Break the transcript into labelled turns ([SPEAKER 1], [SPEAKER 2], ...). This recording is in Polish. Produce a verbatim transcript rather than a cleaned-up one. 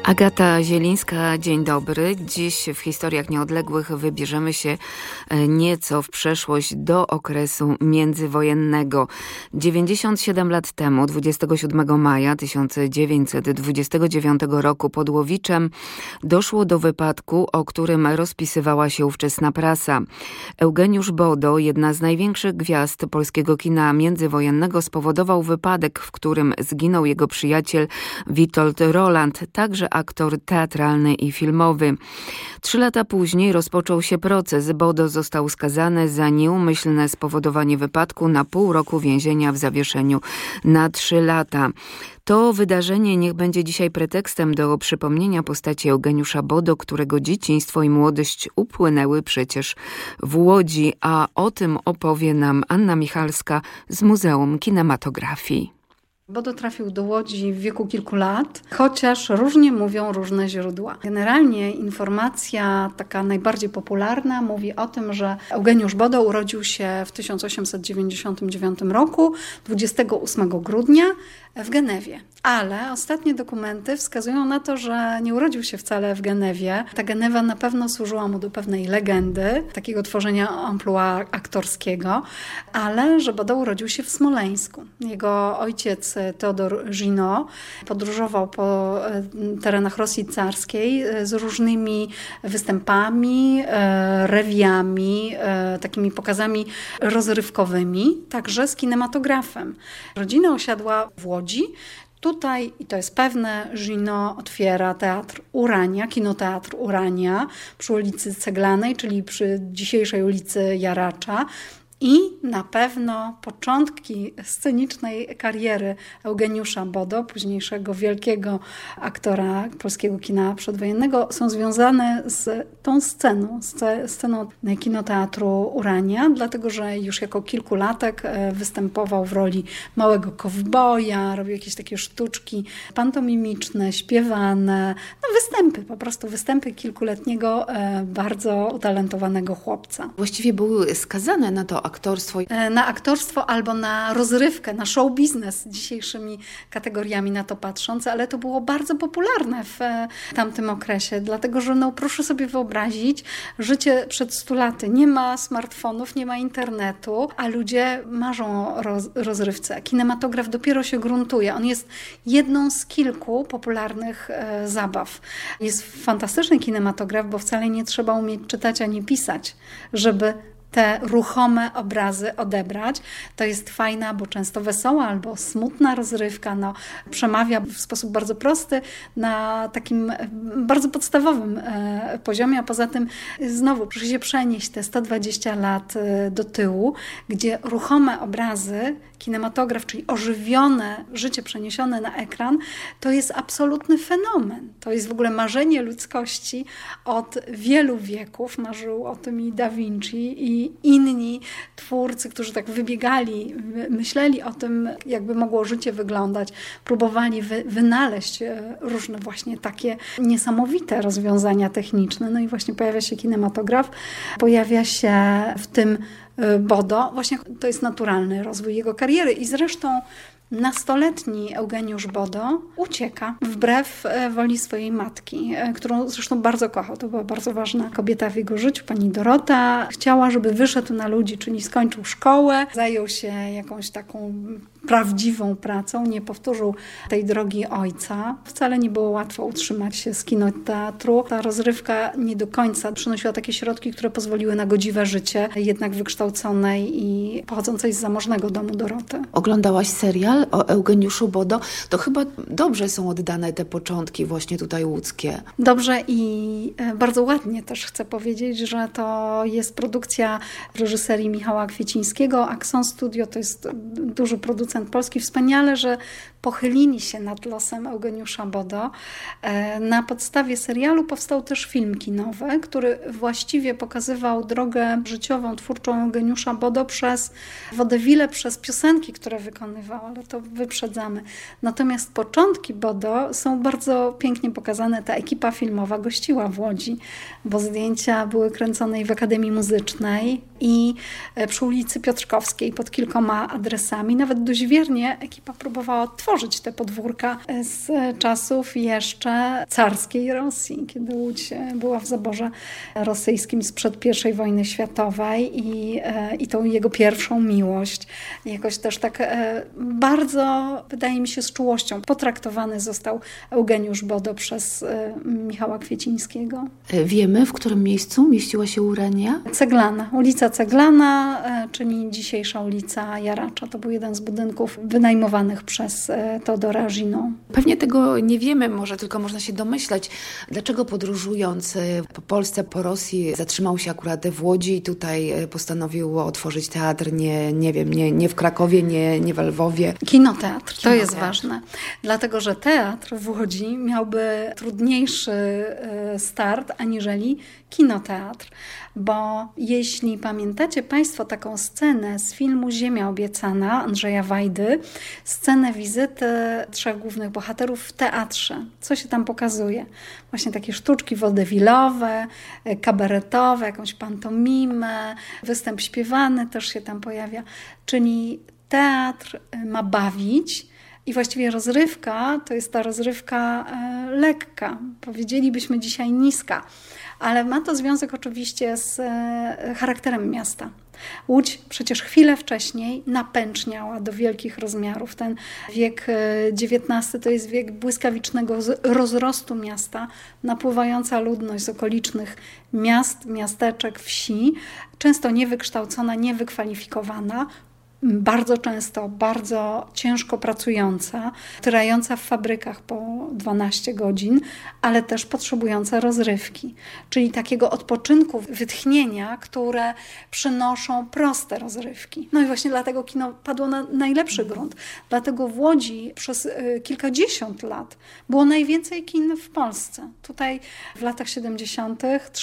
[SPEAKER 1] Agata Zielińska, dzień dobry. Dziś w Historiach Nieodległych wybierzemy się nieco w przeszłość do okresu międzywojennego. dziewięćdziesiąt siedem lat temu, dwudziestego siódmego maja tysiąc dziewięćset dwudziestego dziewiątego roku pod Łowiczem doszło do wypadku, o którym rozpisywała się ówczesna prasa. Eugeniusz Bodo, jedna z największych gwiazd polskiego kina międzywojennego, spowodował wypadek, w którym zginął jego przyjaciel Witold Roland, także aktor teatralny i filmowy. Trzy lata później rozpoczął się proces. Bodo został skazany za nieumyślne spowodowanie wypadku na pół roku więzienia w zawieszeniu na trzy lata. To wydarzenie niech będzie dzisiaj pretekstem do przypomnienia postaci Eugeniusza Bodo, którego dzieciństwo i młodość upłynęły przecież w Łodzi, a o tym opowie nam Anna Michalska z Muzeum Kinematografii.
[SPEAKER 2] Bodo trafił do Łodzi w wieku kilku lat, chociaż różnie mówią różne źródła. Generalnie informacja taka najbardziej popularna mówi o tym, że Eugeniusz Bodo urodził się w tysiąc osiemset dziewięćdziesiątym dziewiątym roku, dwudziestego ósmego grudnia w Genewie. Ale ostatnie dokumenty wskazują na to, że nie urodził się wcale w Genewie. Ta Genewa na pewno służyła mu do pewnej legendy, takiego tworzenia amplua aktorskiego, ale że Bodo urodził się w Smoleńsku. Jego ojciec Teodor Żino podróżował po terenach Rosji carskiej z różnymi występami, rewiami, takimi pokazami rozrywkowymi, także z kinematografem. Rodzina osiadła w Łodzi. Tutaj, i to jest pewne, Żino otwiera teatr Urania, kinoteatr Urania przy ulicy Ceglanej, czyli przy dzisiejszej ulicy Jaracza. I na pewno początki scenicznej kariery Eugeniusza Bodo, późniejszego wielkiego aktora polskiego kina przedwojennego, są związane z tą sceną, z sceną kinoteatru Urania, dlatego że już jako kilkulatek występował w roli małego kowboja, robił jakieś takie sztuczki pantomimiczne, śpiewane, no występy, po prostu występy kilkuletniego, bardzo utalentowanego chłopca.
[SPEAKER 1] Właściwie były skazane na to aktorstwo.
[SPEAKER 2] Na aktorstwo albo na rozrywkę, na show biznes, dzisiejszymi kategoriami na to patrząc, ale to było bardzo popularne w tamtym okresie, dlatego że no, proszę sobie wyobrazić, życie przed stu laty, nie ma smartfonów, nie ma internetu, a ludzie marzą o roz, rozrywce. Kinematograf dopiero się gruntuje. On jest jedną z kilku popularnych e, zabaw. Jest fantastyczny kinematograf, bo wcale nie trzeba umieć czytać ani pisać, żeby te ruchome obrazy odebrać. To jest fajna, bo często wesoła albo smutna rozrywka. No, przemawia w sposób bardzo prosty na takim bardzo podstawowym e, poziomie, a poza tym znowu proszę się przenieść te sto dwadzieścia lat e, do tyłu, gdzie ruchome obrazy, kinematograf, czyli ożywione życie przeniesione na ekran, to jest absolutny fenomen. To jest w ogóle marzenie ludzkości od wielu wieków. Marzył o tym i Da Vinci, i inni twórcy, którzy tak wybiegali, myśleli o tym, jakby mogło życie wyglądać, próbowali wy, wynaleźć różne właśnie takie niesamowite rozwiązania techniczne. No i właśnie pojawia się kinematograf, pojawia się w tym Bodo. Właśnie to jest naturalny rozwój jego kariery i zresztą nastoletni Eugeniusz Bodo ucieka wbrew woli swojej matki, którą zresztą bardzo kochał. To była bardzo ważna kobieta w jego życiu, pani Dorota. Chciała, żeby wyszedł na ludzi, czyli skończył szkołę, zajął się jakąś taką prawdziwą pracą, nie powtórzył tej drogi ojca. Wcale nie było łatwo utrzymać się z kinoteatru. Ta rozrywka nie do końca przynosiła takie środki, które pozwoliły na godziwe życie, jednak wykształconej i pochodzącej z zamożnego domu Doroty.
[SPEAKER 1] Oglądałaś serial o Eugeniuszu Bodo? To chyba dobrze są oddane te początki właśnie tutaj łódzkie.
[SPEAKER 2] Dobrze i bardzo ładnie też chcę powiedzieć, że to jest produkcja reżyserii Michała Kwiecińskiego. Axon Studio to jest duży producent polski. Wspaniale, że pochylili się nad losem Eugeniusza Bodo. Na podstawie serialu powstał też film kinowy, który właściwie pokazywał drogę życiową, twórczą Eugeniusza Bodo przez wodewile, przez piosenki, które wykonywał, ale to wyprzedzamy. Natomiast początki Bodo są bardzo pięknie pokazane. Ta ekipa filmowa gościła w Łodzi, bo zdjęcia były kręcone i w Akademii Muzycznej, i przy ulicy Piotrkowskiej pod kilkoma adresami. Nawet doźwiernie ekipa próbowała odtworzyć odtworzyć te podwórka z czasów jeszcze carskiej Rosji, kiedy Łódź była w zaborze rosyjskim sprzed pierwszej wojny światowej i, i tą jego pierwszą miłość. Jakoś też tak bardzo, wydaje mi się, z czułością potraktowany został Eugeniusz Bodo przez Michała Kwiecińskiego.
[SPEAKER 1] Wiemy, w którym miejscu mieściła się Urania?
[SPEAKER 2] Ceglana, ulica Ceglana, czyli dzisiejsza ulica Jaracza. To był jeden z budynków wynajmowanych przez Teodora Ażino.
[SPEAKER 1] Pewnie tego nie wiemy, może tylko można się domyślać, dlaczego podróżując po Polsce, po Rosji zatrzymał się akurat w Łodzi i tutaj postanowił otworzyć teatr, nie, nie wiem, nie, nie w Krakowie, nie, nie w Lwowie.
[SPEAKER 2] Kinoteatr, to
[SPEAKER 1] Kinoteatr.
[SPEAKER 2] jest ważne. Dlatego, że teatr w Łodzi miałby trudniejszy start aniżeli kinoteatr. Bo jeśli pamiętacie Państwo taką scenę z filmu Ziemia obiecana Andrzeja Wajdy, scenę wizyty trzech głównych bohaterów w teatrze. Co się tam pokazuje? Właśnie takie sztuczki wodewilowe, kabaretowe, jakąś pantomimę, występ śpiewany też się tam pojawia. Czyli teatr ma bawić i właściwie rozrywka to jest ta rozrywka lekka, powiedzielibyśmy dzisiaj niska. Ale ma to związek oczywiście z charakterem miasta. Łódź przecież chwilę wcześniej napęczniała do wielkich rozmiarów. Ten wiek dziewiętnasty to jest wiek błyskawicznego rozrostu miasta, napływająca ludność z okolicznych miast, miasteczek, wsi, często niewykształcona, niewykwalifikowana, bardzo często bardzo ciężko pracująca, tyrająca w fabrykach po dwanaście godzin, ale też potrzebująca rozrywki, czyli takiego odpoczynku, wytchnienia, które przynoszą proste rozrywki. No i właśnie dlatego kino padło na najlepszy grunt. Dlatego w Łodzi przez kilkadziesiąt lat było najwięcej kin w Polsce. Tutaj w latach siedemdziesiątych